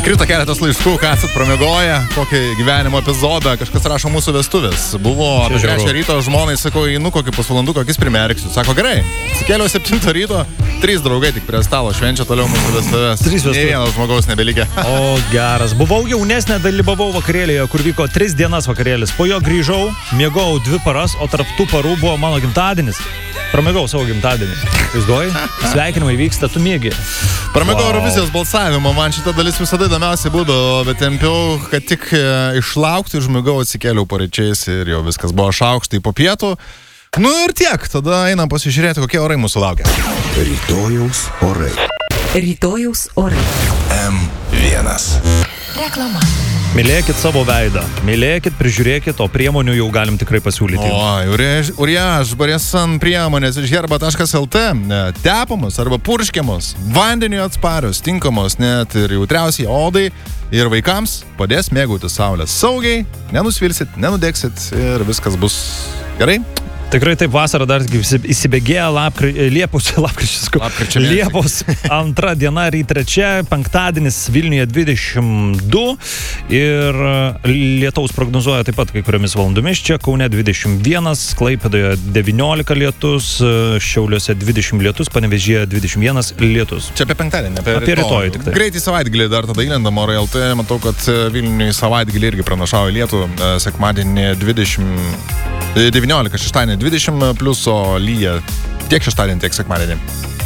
Krito keletas laiškų, ką esat pramiegoję, kokį gyvenimo epizodą, kažkas rašo mūsų vestuvės. Buvo apie 3 ryto, žmonai, sakau, einu kokį pusvalandų, kokis primerksiu. Sako, gerai, atsikėliau 7 ryto, 3 draugai tik prie stalo švenčia toliau mūsų vestuvės. 3 vestuvės. Nei vienas žmogaus nebelikė. O, geras. Buvau jaunesnė, dalyvavau vakarėlėje, kur vyko 3 dienas vakarėlis. Po jo grįžau, miegojau 2 paras, o tarp tų parų buvo mano gimtadienis. Pramiegau savo gimtadienį. Įsivaizduoji? Sveikinimai vyksta, tu miegi. Pramiegau Eurovizijos balsavimo, man šita dalis visada įdomiausiai būdavo, bet tempiau, kad tik išlaukti, užmigau, atsikėliau paryčiais ir jau viskas buvo šaukštai po pietų. Nu ir tiek, tada einam pasižiūrėti, kokie orai mūsų laukia. Rytojaus orai. Rytojaus orai. M1. Reklama. Mylėkit savo veidą, mylėkit, prižiūrėkit, o priemonių jau galim tikrai pasiūlyti. Uriaž, Baresan priemonės iš herba.lt, tepamos arba purškiamos, vandeniu atsparios, tinkamos net ir jautriausiai odai ir vaikams padės mėgauti saulės saugiai, nenusvilsit, nenudegsit ir viskas bus gerai. Tikrai taip, vasara dar įsibėgėja Liepos 2 diena ir 3, penktadienis Vilniuje 22 ir lietaus prognozuoja taip pat kai kuriomis valandomis. Čia Kaune 21, Klaipėdoje 19 lietus, Šiauliuose 20 lietus, Panevėžyje 21 lietus. Čia apie penktadienį, apie rytoj tik tai. Greitį savaitgalį dar tada įlendam Orai LT, matau, kad Vilniuje savaitgalį irgi pranašauja lietų, sekmadienį 19, šeštadienį 20 plius, o lyja tiek šeštadienį, tiek sekmadienį.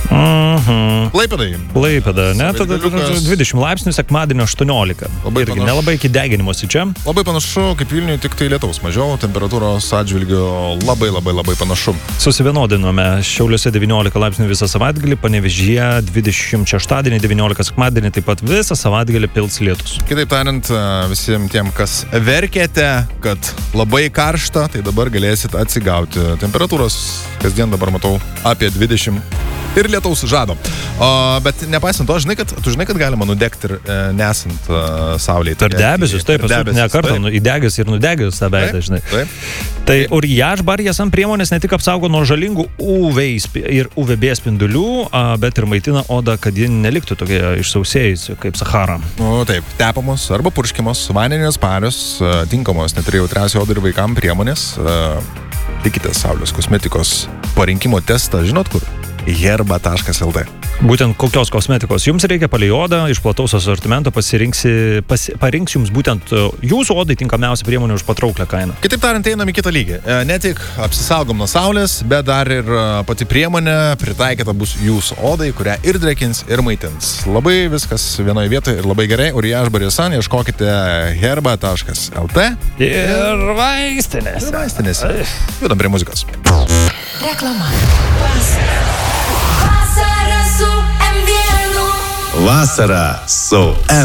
Klaipėda, ne? Tada 20 laipsnių, sekmadienio 18. Irgi nelabai iki deginimosi čia. Labai panašu, kaip Vilniuje, tik tai lietaus mažiau, temperatūros atžvilgiu labai panašu. Susivienodinome Šiauliuose 19 laipsnių visą savaitgalį, Panevėžyje 20 šeštadienį, 19 sekmadienį, taip pat visą savaitgalį pils lietus. Kitaip tariant, visiems tiem, kas verkėte, kad labai karšta, tai dabar galėsit atsigauti. Temperatūros kasdien dabar matau apie 20 ir lietaus žado. Bet nepaisant to, tu žinai, kad galima nudegti ir nesant saulėje. Per debesius, taip, esu ne kartą įdegęs ir nudegęs tą veidą, žinai. Tai Uriaž Baresan priemonės ne tik apsaugo nuo žalingų UV ir UVB spindulių, bet ir maitina odą, kad ji neliktų tokia išsausėjusi kaip Sahara. Taip, tepamos arba purškiamos, vandenės parios, tinkamos net ir jautriausiai odai ir vaikam priemonės. Tikite saulės kosmetikos parinkimo testą, žinot kur? herba.lt. Būtent kokios kosmetikos jums reikia palei odą, iš plataus asortimento parinks jums būtent jūsų odai tinkamiausią priemonę už patrauklę kainą. Kitaip tariant, einam į kitą lygį. Ne tik apsisaugom nuo saulės, bet dar ir pati priemonė pritaikyta bus jūsų odai, kurią ir drekins, ir maitins. Labai viskas vienoje vietoje ir labai gerai. Uriaž Baresan, ieškokite herba.lt. Ir vaistinėse. Judam prie muzikos. Reklama. Vasara su M1. Vasara su